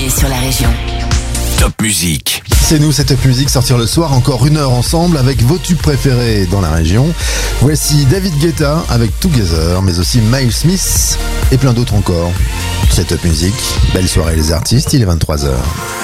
sur la région. Top Musique. C'est nous, cette Top Musique, sortir le soir, encore 1 heure ensemble avec vos tubes préférés dans la région. Voici David Guetta avec Together, mais aussi Miles Smith et plein d'autres encore. C'est Top Musique. Belle soirée les artistes, il est 23h.